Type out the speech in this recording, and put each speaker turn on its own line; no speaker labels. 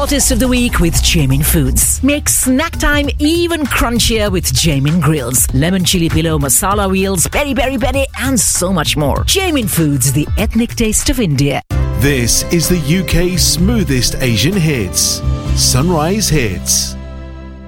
Small Taste of the Week with Jamin Foods. Make snack time even crunchier with Jamin Grills, lemon chili pillow, masala wheels, peri peri peri, and so much more. Jamin Foods, the ethnic taste of India.
This is the UK's smoothest Asian hits. Sunrise Hits.